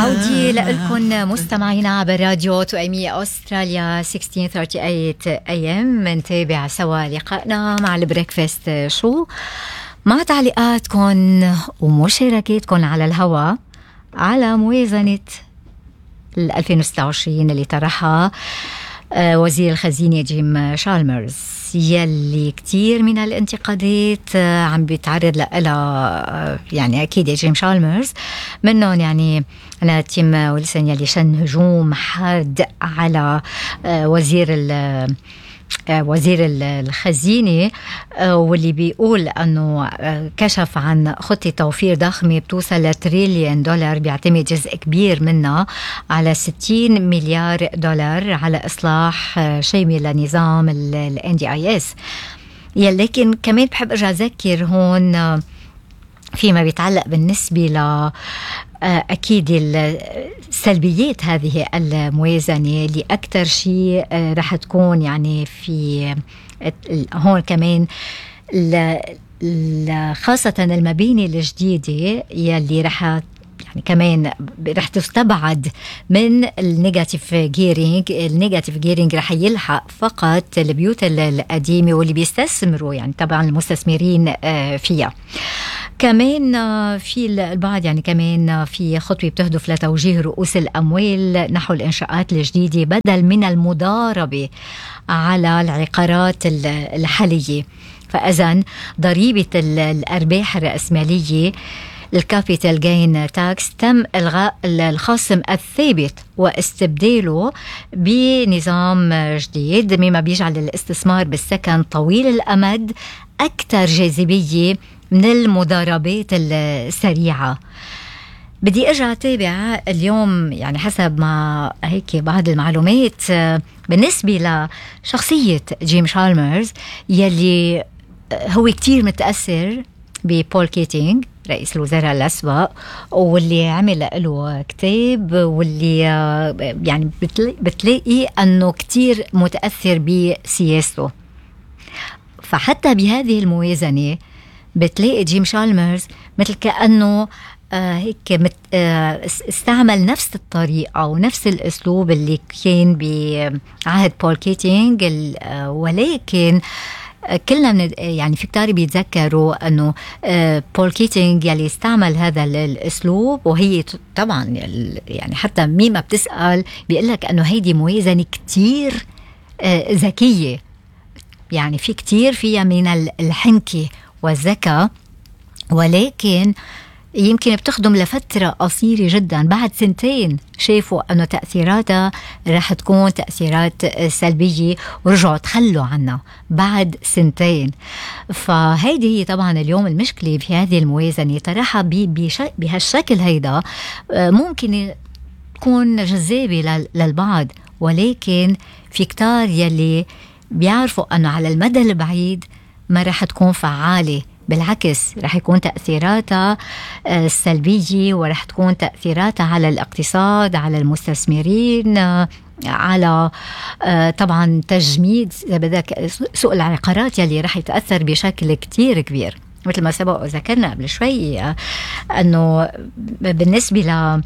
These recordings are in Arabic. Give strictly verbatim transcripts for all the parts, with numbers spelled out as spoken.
عودي لكم مستمعينا براديو توأمية أستراليا ستة عشر ثلاثة وثلاثين أي إم. منتابع سوا لقائنا مع البريكفاست شو مع تعليقاتكم ومشاركاتكم على الهواء على موازنة ألفين وستة وعشرين اللي طرحها وزير الخزينة جيم شالمرز، يلي كتير من الانتقادات عم بيتعرض لها. يعني أكيد جيم شالمرز منهم، يعني أنا تيم ويلسون يلي شن هجوم حاد على وزير ال وزير الخزينة، واللي بيقول أنه كشف عن خطة توفير ضخمة بتوصل لتريليون دولار، بيعتمد جزء كبير منها على ستين مليار دولار على إصلاح شامل لنظام ال إن دي آي إس. لكن كمان بحب أرجع أذكر هون فيما بيتعلق بالنسبة ل أكيد السلبيات هذه الموازنة اللي أكتر شيء رح تكون يعني في هون كمان خاصة المباني الجديدة يلي رح يعني كمان رح تستبعد من النيجاتيف جيرينج. النيجاتيف جيرينج رح يلحق فقط البيوت القديمة واللي بيستثمروا يعني طبعا المستثمرين فيها. كمان في البعض يعني كمان في خطوة بتهدف لتوجيه رؤوس الأموال نحو الإنشاءات الجديدة بدل من المضاربة على العقارات الحالية. فإذن ضريبة الأرباح الرأسمالية الكابيتال جين تاكس تم إلغاء الخصم الثابت واستبداله بنظام جديد، مما بيجعل الاستثمار بالسكن طويل الأمد أكثر جاذبية من المضاربات السريعة. بدي أرجع أتابع اليوم يعني حسب ما هيك بعض المعلومات بالنسبة لشخصية جيم شالمرز يلي هو كتير متأثر ببول كيتينغ رئيس الوزراء الأسبق، واللي عمل له كتاب، واللي يعني بتلاقي أنه كتير متأثر بسياسته. فحتى بهذه الموازنة بتلاقي جيم شالمرز مثل كأنه آه هيك مت آه استعمل نفس الطريقة ونفس الأسلوب اللي كان بعهد بول كيتينغ، آه ولكن آه كلنا من يعني في كتار بيتذكروا أنه آه بول كيتينغ يلي استعمل هذا الأسلوب، وهي طبعا يعني حتى ميما بتسأل بيقولك أنه هيدي موازنة كتير آه ذكية، يعني في كتير فيها من الحنكة والذكاء، ولكن يمكن بتخدم لفترة قصيرة جدا. بعد سنتين شافوا أنه تأثيراتها رح تكون تأثيرات سلبية ورجعوا تخلوا عنها بعد سنتين. فهيدي هي طبعا اليوم المشكلة في هذه الموازنة، طرحها بهالشكل هيدا ممكن تكون جذابة للبعض، ولكن في كتار يلي بيعرفوا أنه على المدى البعيد ما رح تكون فعالة، بالعكس رح يكون تأثيراتها سلبية، ورح تكون تأثيراتها على الاقتصاد، على المستثمرين، على طبعا تجميد بدك سوق العقارات يلي رح يتأثر بشكل كتير كبير. مثل ما سبق وذكرنا قبل شوي أنه بالنسبة ل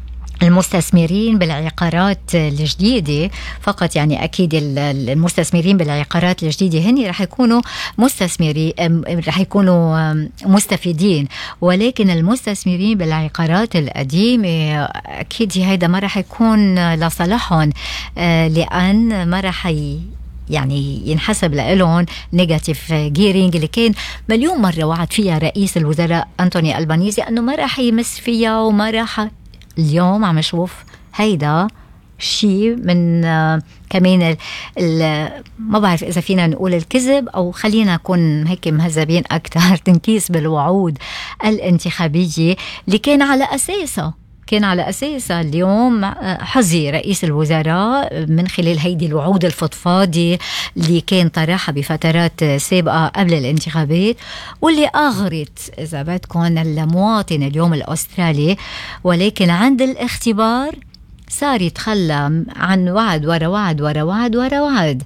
المستثمرين بالعقارات الجديدة فقط، يعني أكيد المستثمرين بالعقارات الجديدة هني رح يكونوا مستثمرين، رح يكونوا مستفيدين، ولكن المستثمرين بالعقارات القديمة أكيد هيدا ما رح يكون لصالحهم، لأن ما رح يعني ينحسب لهم نيجاتيف جيرينج اللي كان مليون مرة وعد فيها رئيس الوزراء أنتوني ألبانيزي أنه ما رح يمس فيها وما رح. اليوم عم نشوف هيدا شيء من آه كمان ال ال ما بعرف إذا فينا نقول الكذب أو خلينا نكون هيك مهذبين أكتر، تنكيس بالوعود الانتخابية اللي كان على أساسها كان على أساسها اليوم حظي رئيس الوزراء من خلال هيدي الوعود الفضفاضة اللي كان طرحها بفترات سابقة قبل الانتخابات، واللي أغرت إذا بدكم المواطن اليوم الأسترالي، ولكن عند الاختبار صار يتخلى عن وعد ورا وعد ورا وعد ورا وعد.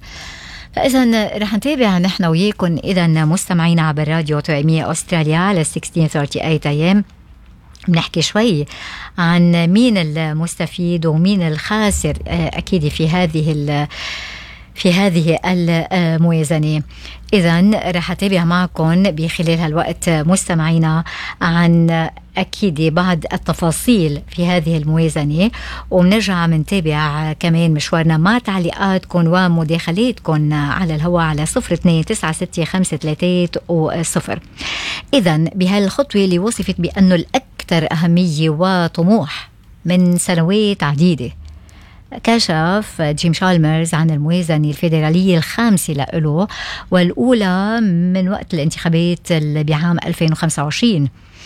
فإذا رح نتابع نحن وياكم إذا مستمعين عبر راديو توأمية أستراليا على ستة عشر ثلاثة وثلاثين أي إم بنحكي شوي عن مين المستفيد ومين الخاسر أكيد في هذه في هذه الموازنة. إذن رح أتابع معكم بخلال هالوقت مستمعينا عن أكيد بعض التفاصيل في هذه الموازنة، ومنرجع منتابع كمان مشوارنا مع تعليقاتكم ومداخلاتكم على الهواء على صفر اثنين تسعة ستة خمسة ثلاثة وصفر. إذن بهالخطوة اللي وصفت بأنه الأكثر أهمية وطموح من سنوات عديدة، كشف جيم شالمرز عن الموازنة الفيدرالية الخامسة له، والأولى من وقت الانتخابات بعام ألفين وخمسة وعشرين.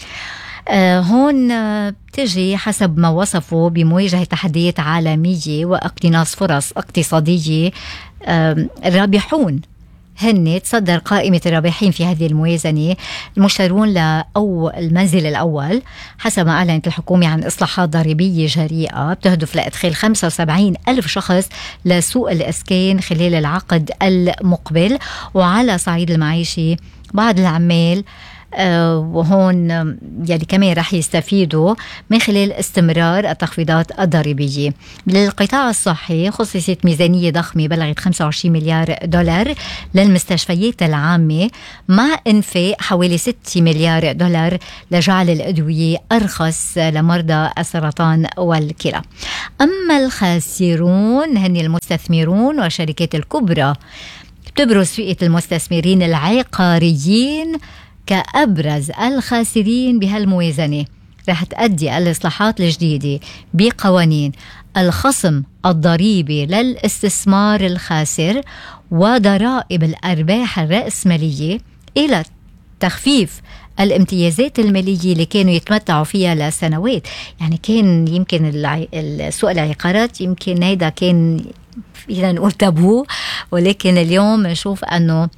آه هون آه بتجي حسب ما وصفوا بمواجهة تحديات عالمية واقتناص فرص اقتصادية. آه الرابحون هن تصدر قائمة الرابحين في هذه الموازنة المشترون لأو المنزل الأول، حسب ما أعلنت الحكومة عن إصلاحات ضريبية جريئة بتهدف لإدخال خمسة وسبعين ألف شخص لسوق الإسكان خلال العقد المقبل. وعلى صعيد المعيشي بعض العمال آه وهون يعني كمان رح يستفيدوا من خلال استمرار التخفيضات الضريبية. للقطاع الصحي خصصت ميزانية ضخمة بلغت خمسة وعشرين مليار دولار للمستشفيات العامة، مع انفاق حوالي ستة مليار دولار لجعل الأدوية أرخص لمرضى السرطان والكلى. أما الخاسرون هن المستثمرون والشركات الكبرى. بتبرز فئة المستثمرين العقاريين كأبرز الخاسرين بهالموازنة. رح تؤدي الإصلاحات الجديدة بقوانين الخصم الضريبي للاستثمار الخاسر وضرائب الأرباح الرأسمالية إلى تخفيف الامتيازات المالية اللي كانوا يتمتعوا فيها لسنوات. يعني كان يمكن السوق العقارات يمكن هيدا كان فينا نقول تابو، ولكن اليوم نشوف أنه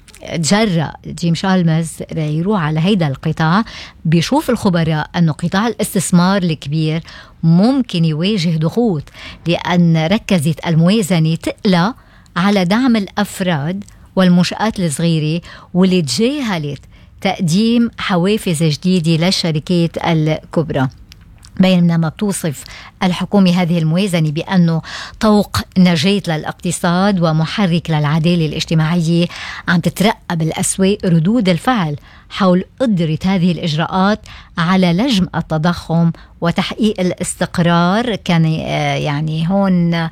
تجرأ جيم شالمرز يروح على هيدا القطاع. بيشوف الخبراء أنه قطاع الاستثمار الكبير ممكن يواجه ضغوط، لأن ركزت الموازنة تقلى على دعم الأفراد والمنشآت الصغيرة، واللي تجاهلت تقديم حوافز جديدة للشركات الكبرى. بينما بتوصف الحكومة هذه الموازنة بأنه طوق نجاة للاقتصاد ومحرك للعدالة الاجتماعية. عم تترقب الأسواق ردود الفعل حول قدرة هذه الإجراءات على لجم التضخم وتحقيق الاستقرار. كان يعني هون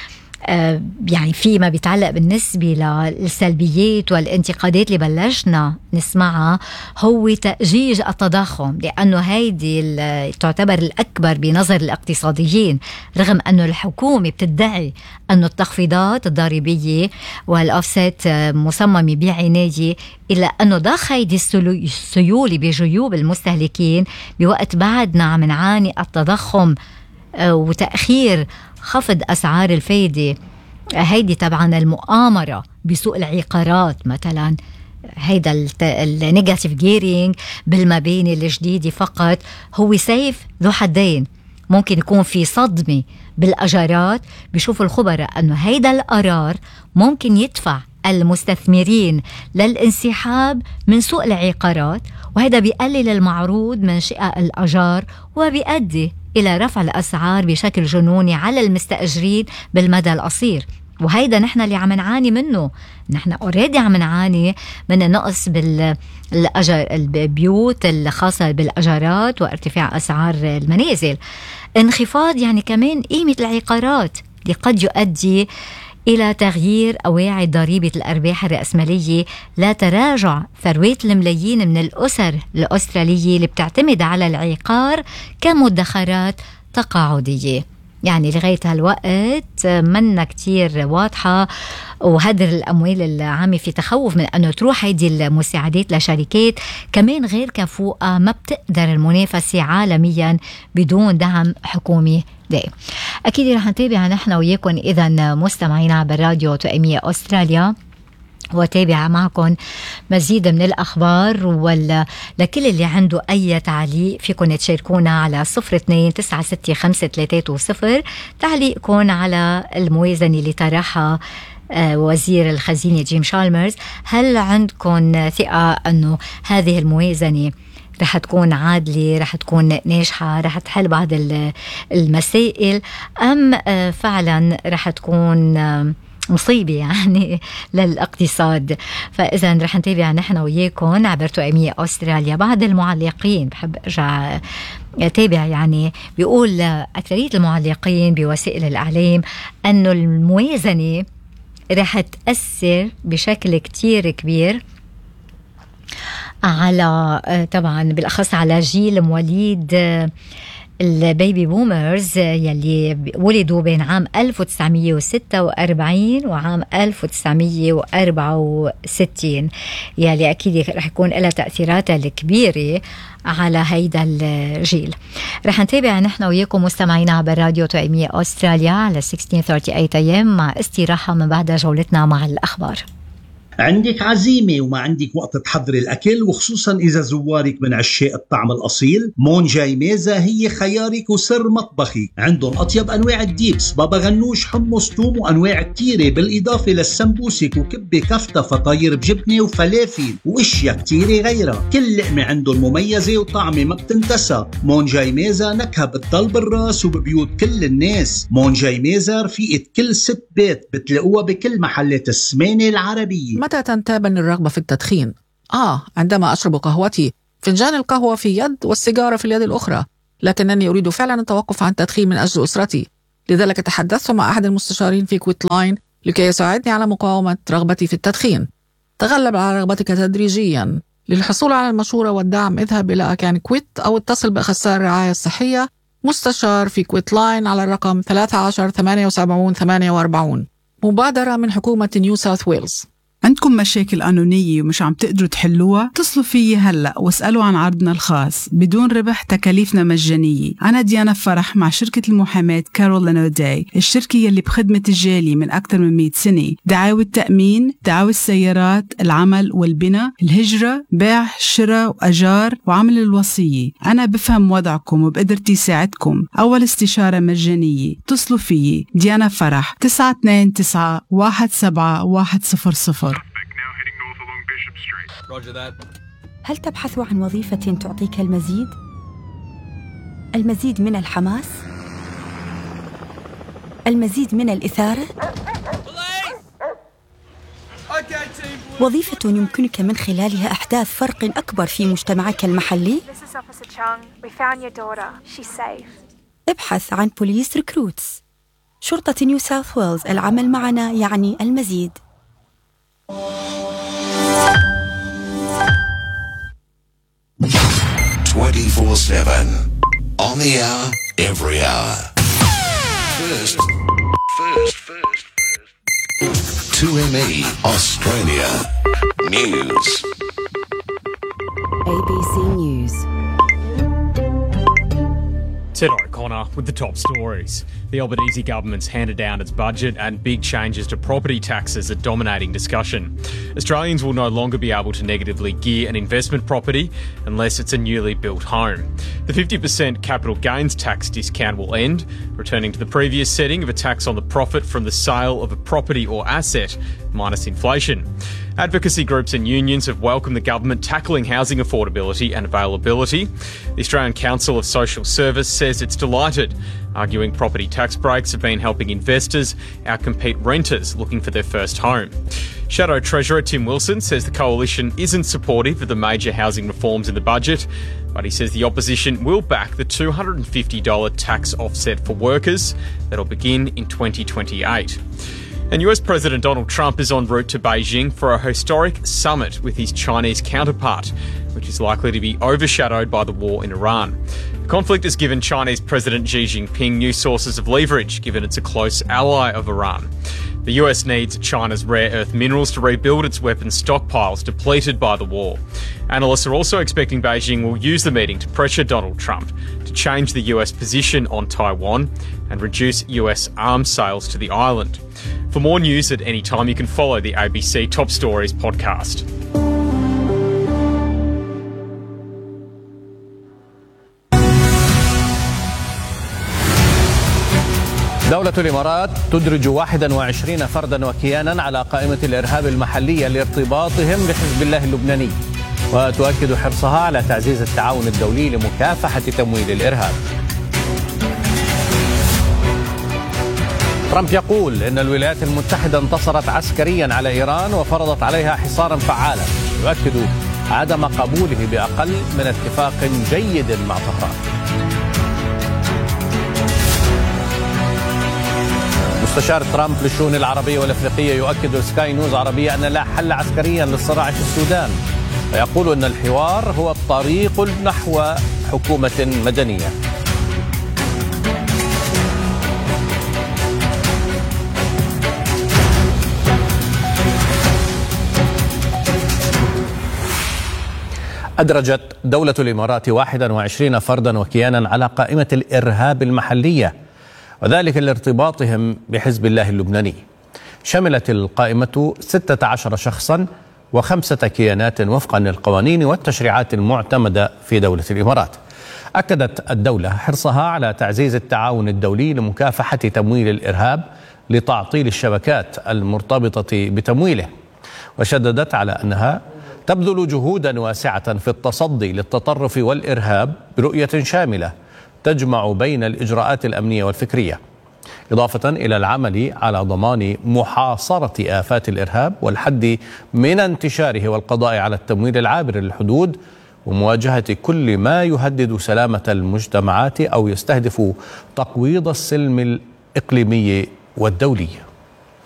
يعني فيما بيتعلق بالنسبة للسلبيات والانتقادات اللي بلشنا نسمعها هو تأجيج التضخم، لأنه هيدي تعتبر الأكبر بنظر الاقتصاديين، رغم أنه الحكومة بتدعي أنه التخفيضات الضريبية والأوفسيت مصممة بعناية، إلا أنه ضخ هيدي السيولة بجيوب المستهلكين بوقت بعدنا عم نعاني التضخم وتأخير خفض أسعار الفايدة. هيدي طبعا المؤامرة بسوق العقارات مثلا، هيدا النيجاتيف جيرينج بالمباني الجديدة فقط هو سيف ذو حدين. ممكن يكون في صدمة بالأجارات. بيشوفوا الخبراء أنه هيدا القرار ممكن يدفع المستثمرين للانسحاب من سوق العقارات، وهذا بيقلل المعروض من شقق الأجار وبيؤدي إلى رفع الأسعار بشكل جنوني على المستأجرين بالمدى القصير. وهيدا نحن اللي عم نعاني منه. نحن أوريدي عم نعاني من النقص بالأجر البيوت الخاصة بالأجارات وارتفاع أسعار المنازل. انخفاض يعني كمان قيمة العقارات اللي قد يؤدي إلى تغيير قواعد ضريبة الأرباح الرأسمالية لا تراجع ثروات الملايين من الأسر الأسترالية اللي بتعتمد على العقار كمدخرات تقاعدية. يعني لغاية هالوقت منا كتير واضحة، وهدر الأموال العامة في تخوف من أنه تروح هيدي المساعدات لشركات كمان غير كفؤة ما بتقدر المنافسة عالميا بدون دعم حكومي دائم. أكيد رح نتابع نحن وياكم إذا مستمعين عبر راديو توأمية أستراليا، وتابع معكم مزيد من الأخبار. ولا لكل اللي عنده أي تعليق فيكم تشاركونا على صفر اثنين تسعة ستة خمسة ثلاثة صفر تعليقكم على الموازنة اللي طرحها وزير الخزينة جيم شالمرز. هل عندكم ثقة أنه هذه الموازنة رح تكون عادلة، رح تكون ناجحة، رح تحل بعض المسائل، أم فعلا رح تكون مصيبة يعني للاقتصاد؟ فإذا رح نتابع نحن وياكم عبر توأمية أستراليا. بعض المعلقين بحب أرجع تابع يعني بيقول أكثرية المعلقين بوسائل الإعلام أنه الموازنة رح تأثر بشكل كتير كبير على طبعا بالأخص على جيل مواليد البيبي بومرز يلي ولدوا بين عام ألف وتسعمية وستة وأربعين وعام ألف وتسعمية وأربعة وستين، يلي أكيد رح يكون لها تأثيرات الكبيرة على هيدا الجيل. رح نتابع نحن وياكم مستمعينا عبر راديو توأمية أستراليا على ستة عشر ثلاثين إيه إم مع استراحة من بعد جولتنا مع الأخبار. عندك عزيمة وما عندك وقت تحضري الأكل، وخصوصا إذا زوارك من عشاق الطعم الأصيل، مونجاي ميزة هي خيارك وسر مطبخي. عندهم أطيب أنواع الديبس، بابا غنوش، حمص، توم وأنواع كتيرة، بالإضافة للسمبوسك وكبة كفتة فطاير بجبنة وفلافل وإشياء كتيرة غيرها. كل لقمة عندهم مميزة وطعمة ما بتنتسى. مونجاي ميزة نكهة بتضل بالراس وببيوت كل الناس. مونجاي ميزة رفيقة كل ست بيت، بتلاقوها بكل محلات السمانة العربية. متى تنتابني الرغبة في التدخين؟ آه عندما أشرب قهوتي، فنجان القهوة في يد والسيجارة في اليد الأخرى، لكنني أريد فعلا التوقف عن التدخين من أجل أسرتي. لذلك تحدثت مع أحد المستشارين في كويت لاين لكي يساعدني على مقاومة رغبتي في التدخين. تغلب على رغبتك تدريجيا. للحصول على المشورة والدعم اذهب إلى أكان كويت أو اتصل بأخصائي الرعاية الصحية مستشار في كويت لاين على الرقم ثلاثة عشر ثمانية وسبعين ثمانية وأربعين. مبادرة من حكومة نيو ساوث ويلز. عندكم مشاكل قانونية ومش عم تقدروا تحلوها؟ اتصلوا فيي هلأ واسألوا عن عرضنا الخاص بدون ربح، تكاليفنا مجانية. أنا ديانا فرح مع شركة المحاماة كارولين أوداي، الشركة يلي بخدمة الجالي من أكثر من مئة سنة. دعاوى التأمين، دعاوى السيارات، العمل والبناء، الهجرة، بيع، شراء وأجار وعمل الوصية. أنا بفهم وضعكم وبقدرتي ساعدكم. أول استشارة مجانية. اتصلوا فيي ديانا فرح تسعة اثنين تسعة واحد سبعة واحد صفر صفر. هل تبحث عن وظيفة تعطيك المزيد؟ المزيد من الحماس؟ المزيد من الإثارة؟ وظيفة يمكنك من خلالها إحداث فرق أكبر في مجتمعك المحلي؟ ابحث عن بوليس ريكروتس. شرطة نيو ساوث ويلز، العمل معنا يعني المزيد. twenty-four seven on the hour, every hour. First, first, first, first. two M E Australia News. A B C News. Ted O'Connor with the top stories. The Albanese government's handed down its budget and big changes to property taxes are dominating discussion. Australians will no longer be able to negatively gear an investment property unless it's a newly built home. The fifty percent capital gains tax discount will end, returning to the previous setting of a tax on the profit from the sale of a property or asset minus inflation. Advocacy groups and unions have welcomed the government tackling housing affordability and availability. The Australian Council of Social Service says it's delighted, arguing property tax breaks have been helping investors outcompete renters looking for their first home. Shadow Treasurer Tim Wilson says the coalition isn't supportive of the major housing reforms in the budget, but he says the opposition will back the two hundred fifty dollars tax offset for workers that'll begin in twenty twenty-eight. And U S President Donald Trump is en route to Beijing for a historic summit with his Chinese counterpart, which is likely to be overshadowed by the war in Iran. The conflict has given Chinese President Xi Jinping new sources of leverage, given it's a close ally of Iran. The U S needs China's rare earth minerals to rebuild its weapons stockpiles depleted by the war. Analysts are also expecting Beijing will use the meeting to pressure Donald Trump to change the U S position on Taiwan and reduce U S arms sales to the island. For more news at any time, you can follow the A B C Top Stories podcast. دولة الإمارات تدرج واحد وعشرين فردا وكيانا على قائمة الإرهاب المحلية لارتباطهم بحزب الله اللبناني. وتؤكد حرصها على تعزيز التعاون الدولي لمكافحة تمويل الإرهاب. ترامب يقول إن الولايات المتحدة انتصرت عسكريا على إيران وفرضت عليها حصارا فعالا، يؤكد عدم قبوله بأقل من اتفاق جيد مع طهران. مستشار ترامب للشؤون العربية والأفريقية يؤكد سكاي نيوز عربية أن لا حل عسكريا للصراع في السودان، ويقول أن الحوار هو الطريق نحو حكومة مدنية. أدرجت دولة الإمارات واحد وعشرين فردا وكيانا على قائمة الإرهاب المحلية، وذلك لارتباطهم بحزب الله اللبناني. شملت القائمة ستة عشر شخصا وخمسة كيانات وفقا للقوانين والتشريعات المعتمدة في دولة الإمارات. أكدت الدولة حرصها على تعزيز التعاون الدولي لمكافحة تمويل الإرهاب لتعطيل الشبكات المرتبطة بتمويله، وشددت على أنها تبذل جهودا واسعة في التصدي للتطرف والإرهاب برؤية شاملة تجمع بين الإجراءات الأمنية والفكرية، إضافة إلى العمل على ضمان محاصرة آفات الإرهاب والحد من انتشاره والقضاء على التمويل العابر للحدود ومواجهة كل ما يهدد سلامة المجتمعات أو يستهدف تقويض السلم الإقليمي والدولي.